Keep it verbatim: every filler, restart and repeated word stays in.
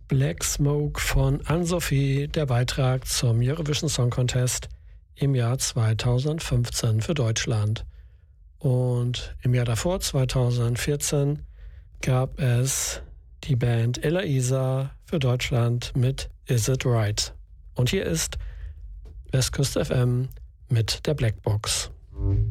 Black Smoke von Anne-Sophie, der Beitrag zum Eurovision Song Contest im Jahr zweitausendfünfzehn für Deutschland. Und im Jahr davor, zweitausendvierzehn, gab es die Band Ella Isa für Deutschland mit Is It Right. Und hier ist Westküste F M mit der Blackbox.